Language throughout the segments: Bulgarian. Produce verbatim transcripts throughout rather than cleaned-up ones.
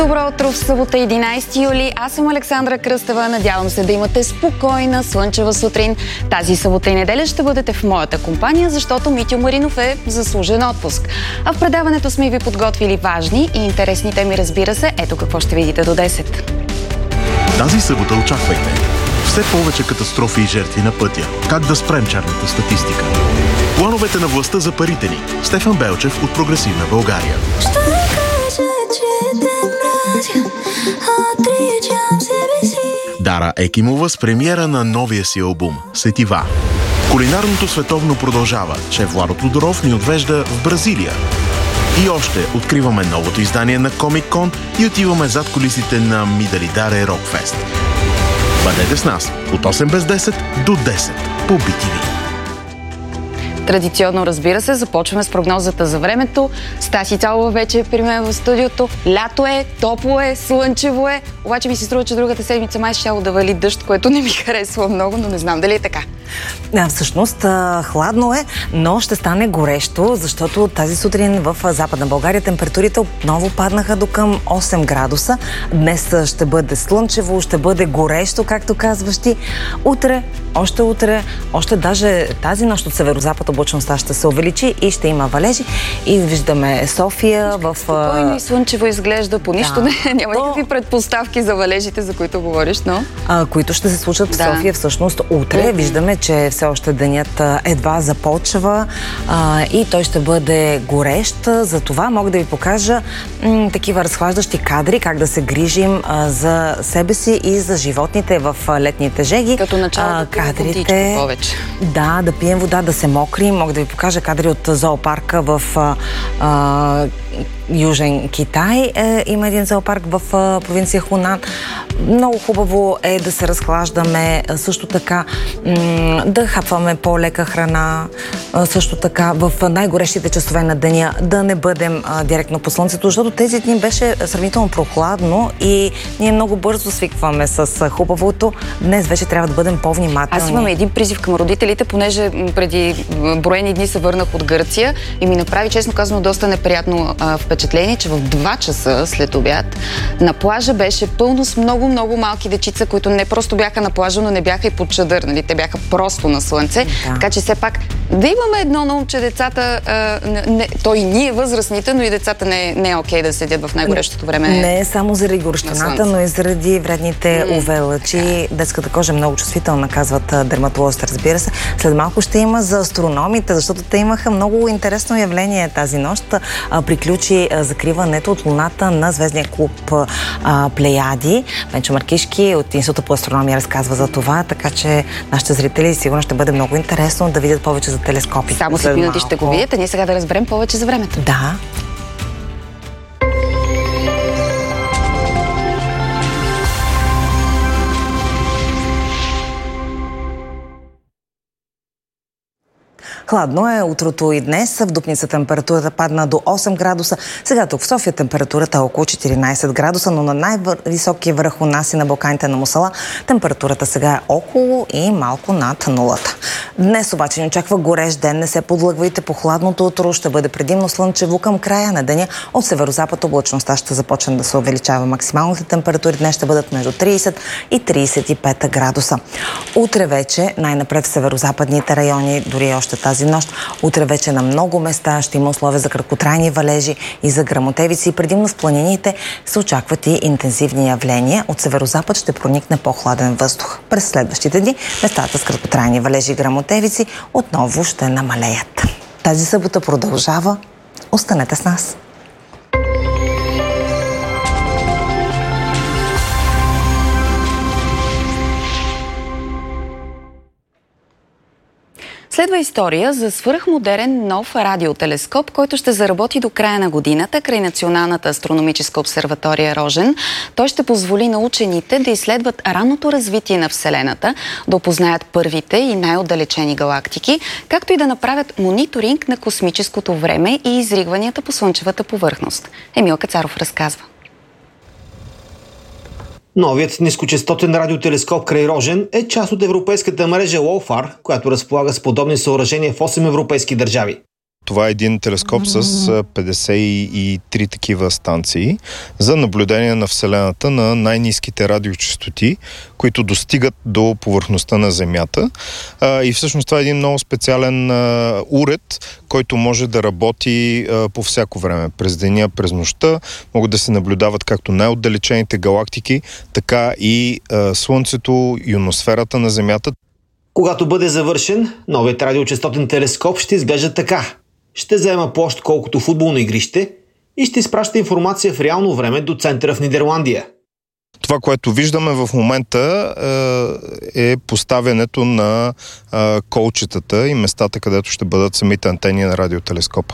Добро утро в събота, единайсети юли. Аз съм Александра Кръстева. Надявам се да имате спокойна, слънчева сутрин. Тази събота и неделя ще бъдете в моята компания, защото Митьо Маринов е заслужен отпуск. А в предаването сме ви подготвили важни и интересни теми, разбира се. Ето какво ще видите до десет. Тази събота очаквайте все повече катастрофи и жертви на пътя. Как да спрем черната статистика? Плановете на властта за парите ни. Стефан Белчев от Прогресивна България. Дара Екимова с премиера на новия си албум «Сетива». Кулинарното световно продължава. Шеф Владо Тодоров ни отвежда в Бразилия. И още откриваме новото издание на Комик Кон и отиваме зад кулисите на Мидалидаре Рокфест. Бъдете с нас от осем без десет до десет по би ти ви. Традиционно, разбира се, започваме с прогнозата за времето. Стаси Цалова вече е при мен в студиото. Лято е, топло е, слънчево е. Обаче ми се струва, че другата седмица май ще да вали дъжд, което не ми харесва много, но не знам дали е така. Да, всъщност хладно е, но ще стане горещо, защото тази сутрин в Западна България температурите отново паднаха до към осем градуса. Днес ще бъде слънчево, ще бъде горещо, както казваш ти. Утре, още утре, още даже тази нощ от северозапад облачността ще се увеличи и ще има валежи. И виждаме София в... Спокойно и слънчево изглежда, по нищо да. не, няма то... никакви предпоставки за валежите, за които говориш, но... А, които ще се случат в да. София всъщност утре. Mm-hmm. Виждаме, че все още денят едва започва а, и той ще бъде горещ. За това мога да ви покажа м, такива разхлаждащи кадри, как да се грижим а, за себе си и за животните в летните жеги. Като начало а, да пием водичка повече. Да, да пием вода, да се мокрим. Мога да ви покажа кадри от зоопарка в а, а, Южен Китай. Е, има един зоопарк в а, провинция Хунан. Много хубаво е да се разхлаждаме, също така м- да хапваме по-лека храна, а, също така в най-горещите часове на деня да не бъдем а, директно по слънцето, защото тези дни беше сравнително прохладно и ние много бързо свикваме с хубавото. Днес вече трябва да бъдем по-внимателни. Аз имам един призив към родителите, понеже преди броени дни се върнах от Гърция и ми направи, честно казано, доста неприятно а, впечатление, че в два часа след обяд на плажа беше пълно с много много малки дечица, които не просто бяха на плажа, но не бяха и под чадър, нали? Те бяха просто на слънце. Да. Така че все пак да имаме едно на ум, че децата, а, не, то и ние възрастните, но и децата не, не е окей да седят в най-горещото време. Не е само заради горещината, но и заради вредните mm. ю ви лъчи. Детската кожа е много чувствителна, казват дерматолозите, разбира се. След малко ще има за астрономите, защото те имаха много интересно явление тази нощ. А, приключи а, закриването от луната на звездния клуб а, Плеяди. Венчо Маркишки от Института по астрономия разказва за това, така че нашите зрители сигурно ще бъде много интересно да видят повече за телескопите. Само след минути ще го видят, а ние сега да разберем повече за времето. Да. Хладно е утрото и днес. В Дупница температурата падна до осем градуса. Сега тук в София температурата е около четиринайсет градуса, но на най-високия върх у нас и на Балканите на Мусала температурата сега е около и малко над нулата. Днес обаче ни очаква горещ ден. Не се подлъгвайте по хладното утро. Ще бъде предимно слънчево към края на деня. От северозапад облачността ще започне да се увеличава. Максималните температури днес ще бъдат между трийсет и трийсет и пет градуса. Утре вече най-напред в северозападните райони, дори още тази нощ. Утре вече на много места ще има условия за краткотрайни валежи и за гръмотевици. Предимно в планините се очакват и интензивни явления. От северозапад ще проникне по-хладен въздух. През следващите дни местата с краткотрайни валежи и гръмотевици отново ще намалеят. Тази събота продължава. Останете с нас. Следва история за свръхмодерен нов радиотелескоп, който ще заработи до края на годината край Националната астрономическа обсерватория Рожен. Той ще позволи на учените да изследват ранното развитие на Вселената, да опознаят първите и най-отдалечени галактики, както и да направят мониторинг на космическото време и изригванията по слънчевата повърхност. Емил Кацаров разказва. Новият нискочестотен радиотелескоп край Рожен е част от европейската мрежа LOFAR, която разполага с подобни съоръжения в осем европейски държави. Това е един телескоп с петдесет и три такива станции за наблюдение на Вселената на най-ниските радиочестоти, които достигат до повърхността на Земята. И всъщност това е един много специален уред, който може да работи по всяко време. През деня, през нощта могат да се наблюдават както най-отдалечените галактики, така и Слънцето, ионосферата на Земята. Когато бъде завършен, новият радиочестотен телескоп ще изглежда така. Ще заема площ колкото футболно игрище и ще изпраща информация в реално време до центъра в Нидерландия. Това, което виждаме в момента е поставянето на колчетата и местата, където ще бъдат самите антени на радиотелескопа.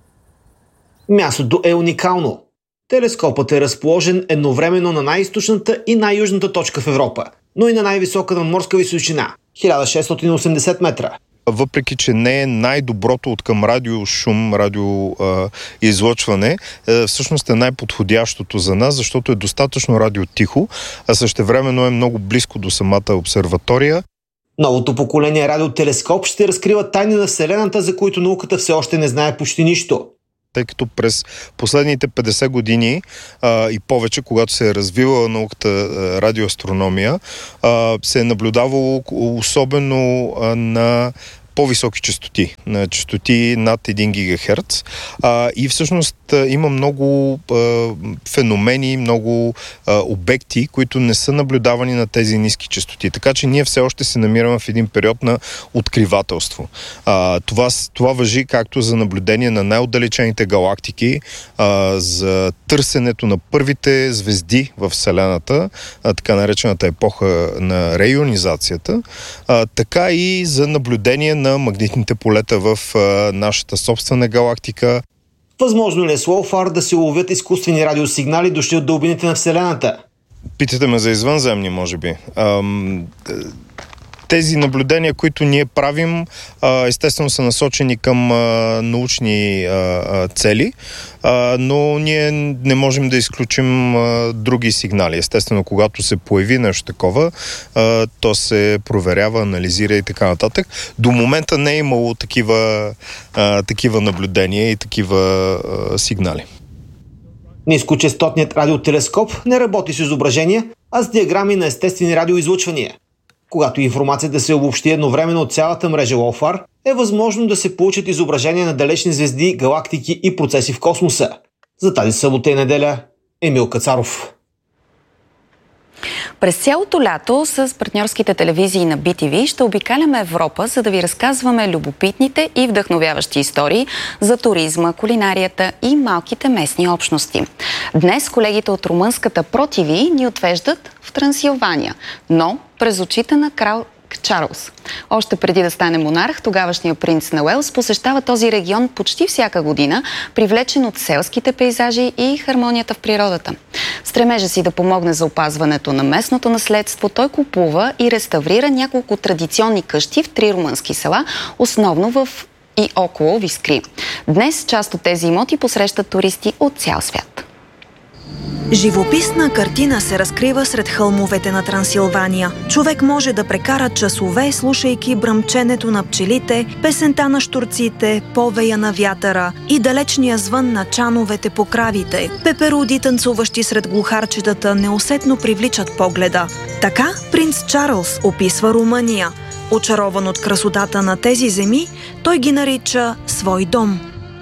Мястото е уникално. Телескопът е разположен едновременно на най-източната и най-южната точка в Европа, но и на най-висока надморска височина – хиляда шестстотин и осемдесет метра. Въпреки че не е най-доброто от към радиошум, радиоизлъчване, всъщност е най-подходящото за нас, защото е достатъчно радиотихо, а същевременно е много близко до самата обсерватория. Новото поколение радиотелескоп ще разкрива тайни на Вселената, за които науката все още не знае почти нищо. Тъй като през последните петдесет години а, и повече, когато се е развивала науката а, радиоастрономия, а, се е наблюдавало особено а, на по-високи честоти, на честоти над един гигахерц. А, и всъщност а, има много а, феномени, много а, обекти, които не са наблюдавани на тези ниски честоти. Така че ние все още се намираме в един период на откривателство. А, това, това важи както за наблюдение на най-отдалечените галактики, а, за търсенето на първите звезди в Вселената, а, така наречената епоха на реионизацията, а, така и за наблюдение на на магнитните полета в а, нашата собствена галактика. Възможно ли е с LOFAR да се уловят изкуствени радиосигнали, дошли от дълбините на Вселената? Питате ме за извънземни, може би. Ам, тези наблюдения, които ние правим, естествено са насочени към научни цели, но ние не можем да изключим други сигнали. Естествено, когато се появи нещо такова, то се проверява, анализира и така нататък. До момента не е имало такива, такива наблюдения и такива сигнали. Нискочестотният радиотелескоп не работи с изображения, а с диаграми на естествени радиоизлъчвания. Когато информацията се обобщи едновременно от цялата мрежа LOFAR, е възможно да се получат изображения на далечни звезди, галактики и процеси в космоса. За тази събота и неделя Емил Кацаров. През цялото лято с партньорските телевизии на би ти ви ще обикаляме Европа, за да ви разказваме любопитните и вдъхновяващи истории за туризма, кулинарията и малките местни общности. Днес колегите от румънската Про ти ви ни отвеждат в Трансилвания, но през очите на крал Чарлз. Още преди да стане монарх, тогавашният принц на Уелс посещава този регион почти всяка година, привлечен от селските пейзажи и хармонията в природата. В стремежа си да помогне за опазването на местното наследство, той купува и реставрира няколко традиционни къщи в три румънски села, основно в и около Вискри. Днес част от тези имоти посрещат туристи от цял свят. Живописна картина се разкрива сред хълмовете на Трансилвания. Човек може да прекара часове, слушайки бръмченето на пчелите, песента на щурците, повея на вятъра и далечния звън на чановете по кравите. Пеперуди, танцуващи сред глухарчетата, неусетно привличат погледа. Така принц Чарлз описва Румъния. Очарован от красотата на тези земи, той ги нарича свой дом.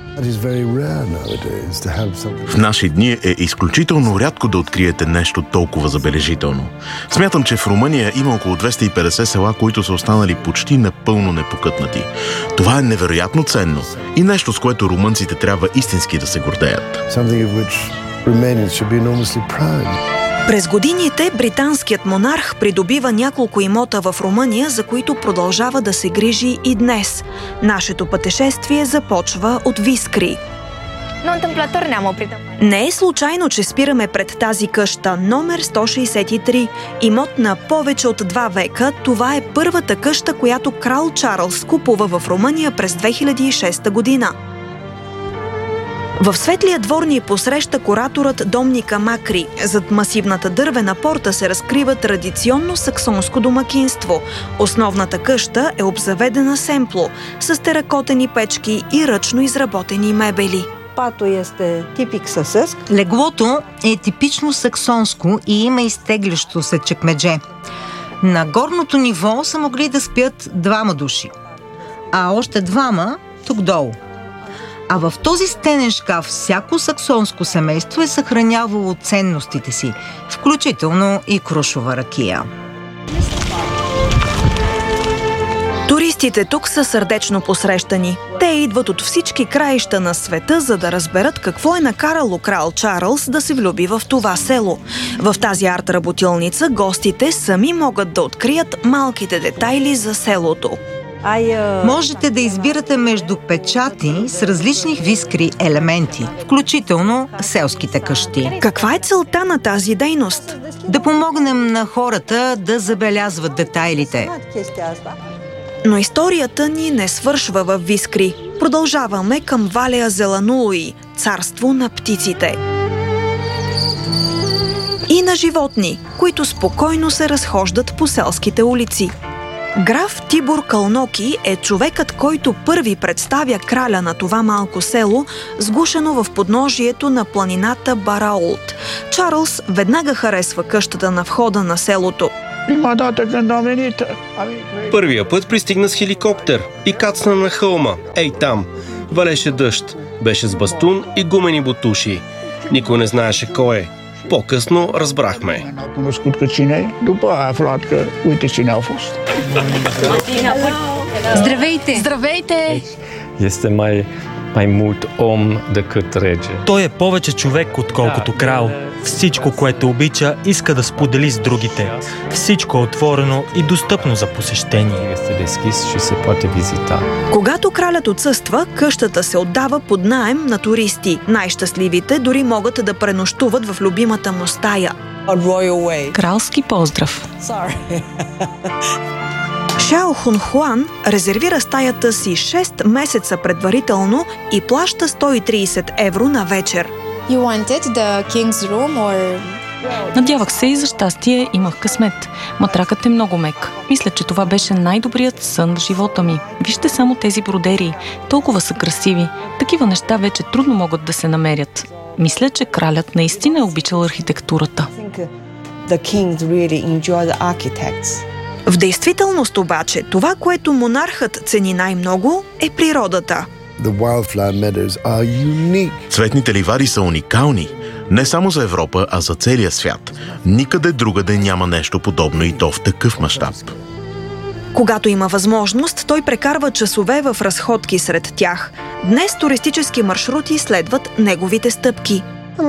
В наши дни е изключително рядко да откриете нещо толкова забележително. Смятам, че в Румъния има около двеста и петдесет села, които са останали почти напълно непокътнати. Това е невероятно ценно и нещо, с което румънците трябва истински да се гордеят. През годините британският монарх придобива няколко имота в Румъния, за които продължава да се грижи и днес. Нашето пътешествие започва от Вискри. Не е случайно, че спираме пред тази къща, номер сто шейсет и три. Имот на повече от два века, това е първата къща, която крал Чарлз купува в Румъния през две хиляди и шеста година. В светлия двор ни посреща кураторът Домника Макри. Зад масивната дървена порта се разкрива традиционно саксонско домакинство. Основната къща е обзаведена семпло с теракотени печки и ръчно изработени мебели. Леглото е типично саксонско и има изтеглящо се чекмедже. На горното ниво са могли да спят двама души, а още двама тук долу. А в този стенен шкаф всяко саксонско семейство е съхранявало ценностите си, включително и крушова ракия. Туристите тук са сърдечно посрещани. Те идват от всички краища на света, за да разберат какво е накарало крал Чарлз да се влюби в това село. В тази арт-работилница гостите сами могат да открият малките детайли за селото. Можете да избирате между печати с различни вискри елементи, включително селските къщи. Каква е целта на тази дейност? Да помогнем на хората да забелязват детайлите. Но историята ни не свършва в Вискри. Продължаваме към Валеа Зеланулуи, царство на птиците. И на животни, които спокойно се разхождат по селските улици. Граф Тибор Калноки е човекът, който първи представя краля на това малко село, сгушено в подножието на планината Бараулт. Чарлз веднага харесва къщата на входа на селото. Първия път пристигна с хеликоптер и кацна на хълма. Ей там, валеше дъжд, беше с бастун и гумени бутуши. Никой не знаеше кой е. По-късно разбрахме. Здравейте! Здравейте! Este mai, mai mult om decât rege. Той е повече човек, отколкото крал. Всичко, което обича, иска да сподели с другите. Всичко е отворено и достъпно за посещение. Este deschis și se poate vizita. Когато кралят отсъства, къщата се отдава под наем на туристи. Най-щастливите дори могат да пренощуват в любимата му стая. Кралски поздрав! Шао Хун Хуан резервира стаята си шест месеца предварително и плаща сто и трийсет евро на вечер. You wanted the king's room or... Надявах се и за щастие имах късмет. Матракът е много мек. Мисля, че това беше най-добрият сън в живота ми. Вижте само тези бродерии. Толкова са красиви. Такива неща вече трудно могат да се намерят. Мисля, че кралят наистина е обичал архитектурата. В действителност обаче, това, което монархът цени най-много, е природата. Цветните ливади са уникални. Не само за Европа, а за целия свят. Никъде другаде няма нещо подобно и то в такъв мащаб. Когато има възможност, той прекарва часове в разходки сред тях. Днес туристически маршрути следват неговите стъпки.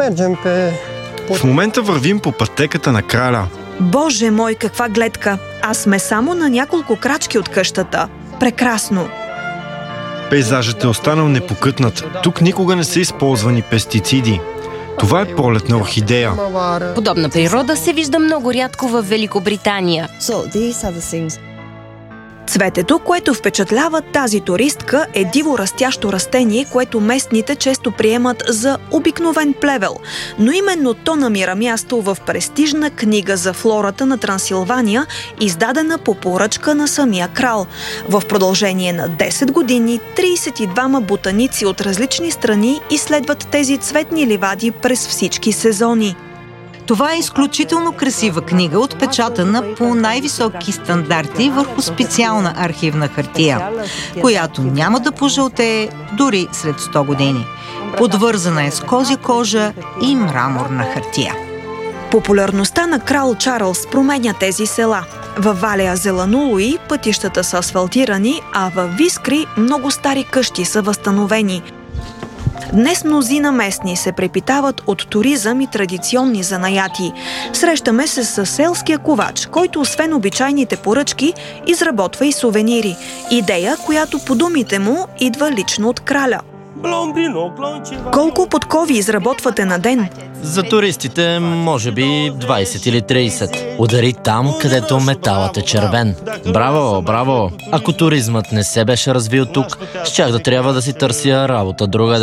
В момента вървим по пътеката на краля. Боже мой, каква гледка! Аз сме само на няколко крачки от къщата. Прекрасно! Пейзажът е останал непокътнат. Тук никога не са използвани пестициди. Това е пролетна орхидея. Подобна природа се вижда много рядко в Великобритания. Цветето, което впечатлява тази туристка, е диво растящо растение, което местните често приемат за обикновен плевел. Но именно то намира място в престижна книга за флората на Трансилвания, издадена по поръчка на самия крал. В продължение на десет години, трийсет и двама ботаници от различни страни изследват тези цветни ливади през всички сезони. Това е изключително красива книга, отпечатана по най-високи стандарти върху специална архивна хартия, която няма да пожълтее дори след сто години. Подвързана е с козя кожа и мраморна хартия. Популярността на крал Чарлз променя тези села. Във Валеа Зеланулуи пътищата са асфалтирани, а във Вискри много стари къщи са възстановени. Днес мнозина местни се препитават от туризъм и традиционни занаяти. Срещаме се с селския ковач, който освен обичайните поръчки, изработва и сувенири. Идея, която по думите му идва лично от краля. Колко подкови изработвате на ден? За туристите може би двайсет или трийсет. Удари там, където металът е червен. Браво, браво! Ако туризмът не се беше развил тук, щях да трябва да си търся работа другаде.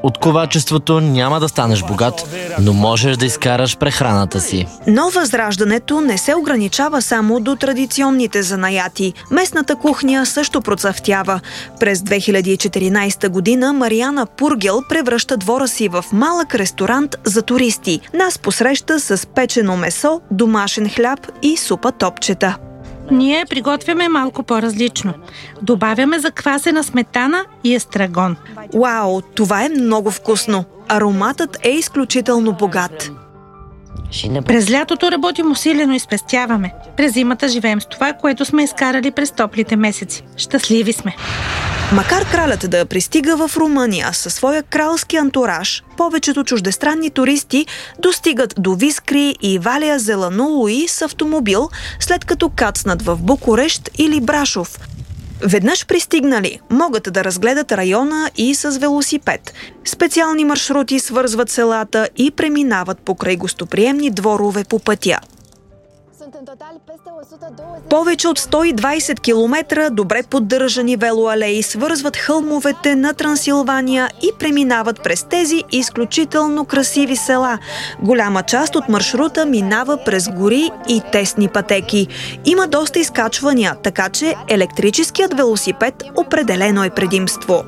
От ковачеството няма да станеш богат, но можеш да изкараш прехраната си. Но възраждането не се ограничава само до традиционните занаяти. Местната кухня също процъфтява. През две хиляди и четиринадесета година Мариана Пургел превръща двора си в малък ресторант за туристи. Нас посреща с печено месо, домашен хляб и супа топчета. Ние приготвяме малко по-различно. Добавяме заквасена сметана и естрагон. Вау, това е много вкусно. Ароматът е изключително богат. През лятото работим усилено и спестяваме. През зимата живеем с това, което сме изкарали през топлите месеци. Щастливи сме. Макар кралят да пристига в Румъния със своя кралски антураж, повечето чуждестранни туристи достигат до Вискри и Валия Зеланулуи с автомобил, след като кацнат в Букурещ или Брашов. Веднъж пристигнали, могат да разгледат района и с велосипед. Специални маршрути свързват селата и преминават покрай гостоприемни дворове по пътя. Повече от сто и двадесет километра добре поддържани велоалеи свързват хълмовете на Трансилвания и преминават през тези изключително красиви села. Голяма част от маршрута минава през гори и тесни пътеки. Има доста изкачвания, така че електрическият велосипед определено е предимство.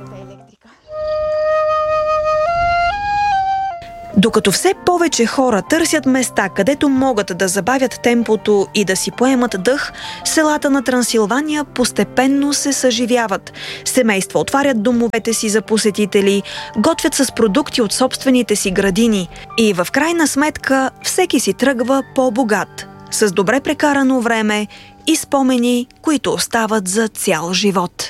Докато все повече хора търсят места, където могат да забавят темпото и да си поемат дъх, селата на Трансилвания постепенно се съживяват. Семейства отварят домовете си за посетители, готвят с продукти от собствените си градини и в крайна сметка всеки си тръгва по-богат, с добре прекарано време и спомени, които остават за цял живот.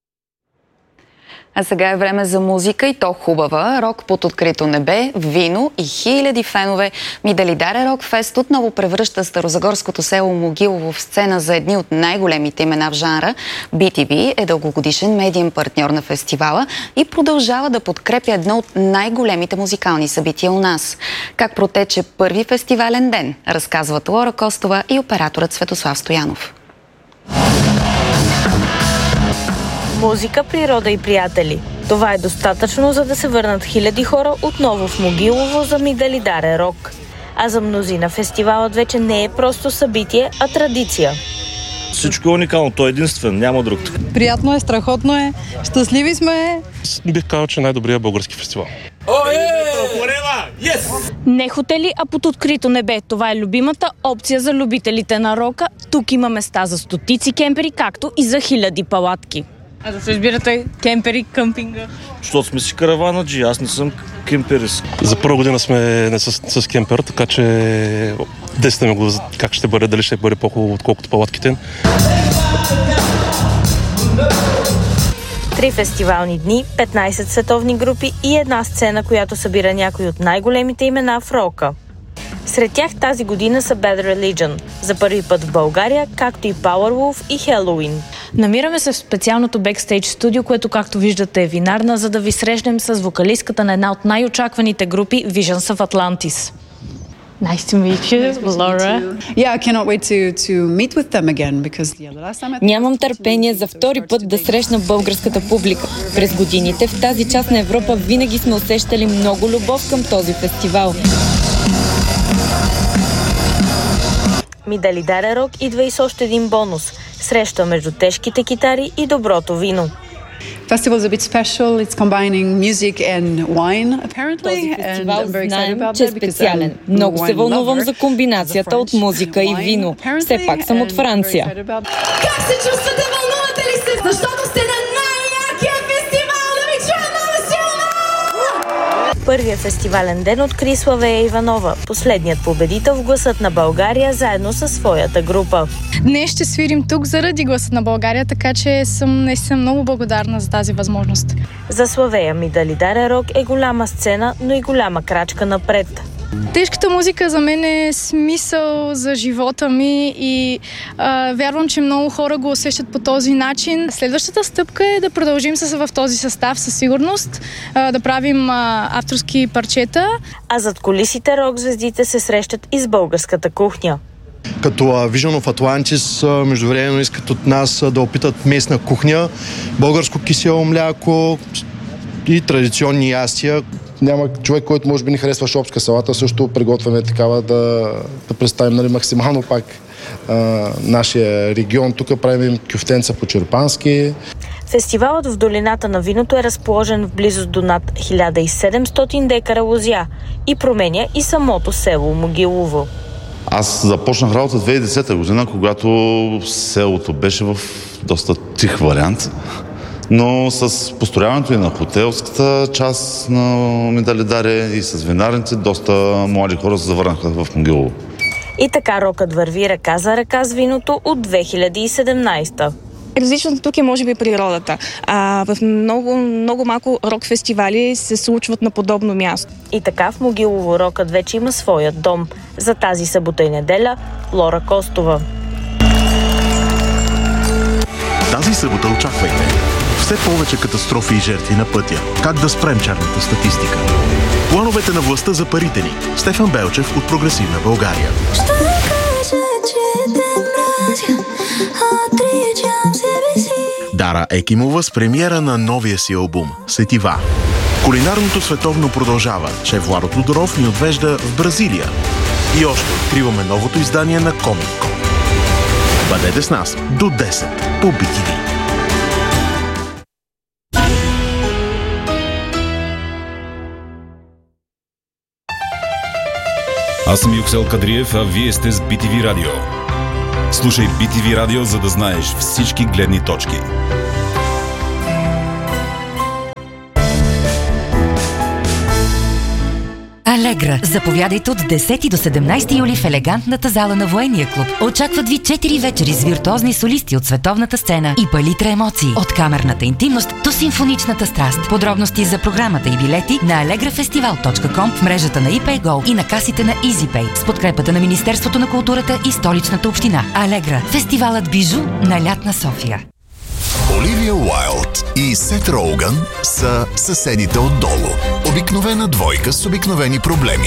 А сега е време за музика и то хубава. Рок под открито небе, вино и хиляди фенове. Мидалидаре Рок Фест отново превръща старозагорското село Могилово в сцена за едни от най-големите имена в жанра. би ти ви е дългогодишен медиен партньор на фестивала и продължава да подкрепя едно от най-големите музикални събития у нас. Как протече първи фестивален ден, разказват Лора Костова и операторът Светослав Стоянов. Музика, природа и приятели. Това е достатъчно, за да се върнат хиляди хора отново в Могилово за Мидалидаре Рок. А за мнозина фестивалът вече не е просто събитие, а традиция. Всичко е уникално, той е единствен, няма друг. Приятно е, страхотно е, щастливи сме. Бих казал, че най-добрият български фестивал. Не хотели, а под открито небе. Това е любимата опция за любителите на рока. Тук има места за стотици кемпери, както и за хиляди палатки. А да се избирате кемпери, къмпинга? Защото сме си караванаджи, аз не съм кемперист. За първа година сме не с, с кемпер, така че действаме го как ще бъде, дали ще бъде по-хубаво, отколкото палатките. Три фестивални дни, петнадесет световни групи и една сцена, която събира някои от най-големите имена в рока. Сред тях тази година са Bad Religion, за първи път в България, както и Powerwolf и Halloween. Намираме се в специалното бекстейдж студио, което, както виждате, е винарна, за да ви срещнем с вокалистката на една от най-очакваните групи Visions of Atlantis. Nice to meet you, Laura. Yeah, I cannot wait to to meet with them again because yeah, the last time I... Нямам търпение за втори път да срещна българската публика. През годините в тази част на Европа винаги сме усещали много любов към този фестивал. Мидалидаре Рок идва и с още един бонус – среща между тежките китари и доброто вино. Festival is a bit special. It's combining music and wine, apparently. Този фестивал знаем, че е специален. Много се вълнувам за комбинацията от музика и вино. Все пак съм от Франция. Как се чувствате? Вълнувате ли се? Защото сте на най-якия фестивал! Да ви чуя много силно! Първият фестивален ден откри Славея Иванова, последният победител в Гласът на България, заедно със своята група. Днес ще свирим тук заради Гласът на България, така че съм наистина много благодарна за тази възможност. За Славея Мидалидаре Рок е голяма сцена, но и голяма крачка напред. Тежката музика за мен е смисъл за живота ми и а, вярвам, че много хора го усещат по този начин. Следващата стъпка е да продължим с, в този състав със сигурност, а, да правим а, авторски парчета. А зад кулисите рок-звездите се срещат и с българската кухня. Като Vision of Atlantis междувременно искат от нас да опитат местна кухня, българско кисело мляко, и традиционни ястия. Няма човек, който може би не харесва шопска салата, също приготвяме такава да, да представим, нали, максимално пак а, нашия регион. Тук правим кюфтенца по-черпански. Фестивалът в долината на виното е разположен в близост до над хиляда и седемстотин декара лозя и променя и самото село Могилово. Аз започнах работа две хиляди и десета година, когато селото беше в доста тих вариант, но с построяването и на хотелската част на Медалидаре и с винарните, доста млади хора се завърнаха в Могилово. И така рокът върви ръка за ръка с виното от две хиляди и седемнадесета. Различното тук е може би природата. А в много, много малко рок-фестивали се случват на подобно място. И така в Могилово рокът вече има своят дом. За тази събота и неделя Лора Костова. Тази събота очаквайте все повече катастрофи и жертви на пътя. Как да спрем черната статистика? Плановете на властта за парите ни. Стефан Белчев от Прогресивна България. Дара Екимова с премиера на новия си албум «Сетива». Кулинарното световно продължава. Шеф Владо Тодоров ни отвежда в Бразилия. И още откриваме новото издание на Комик Кон. Бъдете с нас до десет по би ти ви. Аз съм Юксел Кадриев, а вие сте с би ти ви Радио. Слушай би ти ви Радио, за да знаеш всички гледни точки. Алегра. Заповядайте от десети до седемнадесети юли в елегантната зала на Военния клуб. Очакват ви четири вечери с виртуозни солисти от световната сцена и палитра емоции. От камерната интимност до симфоничната страст. Подробности за програмата и билети на алегра фестивал точка ком, в мрежата на iPayGo и на касите на EasyPay с подкрепата на Министерството на културата и Столичната община. Алегра. Фестивалът бижу на лятна София. Оливия Уайлд и Сет Роуган са съседите отдолу. Обикновена двойка с обикновени проблеми.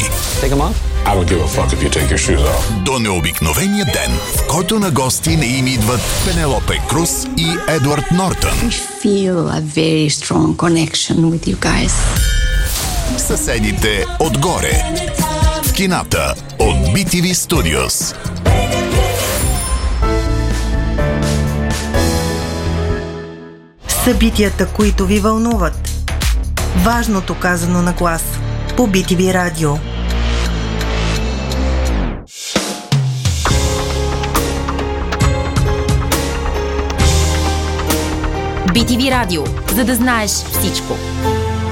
До необикновения ден, в който на гости не им идват Пенелопе Круз и Едвард Нортън. Съседите отгоре. В кината от би ти ви Studios. Събитията, които ви вълнуват. Важното казано на глас. По би ти ви Радио. би ти ви Радио. За да знаеш всичко.